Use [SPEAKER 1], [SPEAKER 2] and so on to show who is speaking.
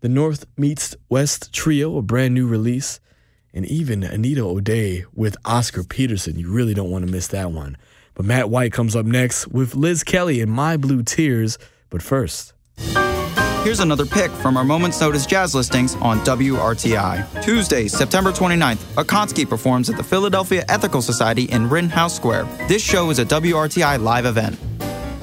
[SPEAKER 1] The North Meets West Trio, a brand new release, and even Anita O'Day with Oscar Peterson. You really don't want to miss that one. But Matt White comes up next with Liz Kelly and My Blue Tears. But first,
[SPEAKER 2] here's another pick from our Moment's Notice jazz listings on WRTI. Tuesday, September 29th, Akonsky performs at the Philadelphia Ethical Society in Rittenhouse Square. This show is a WRTI live event.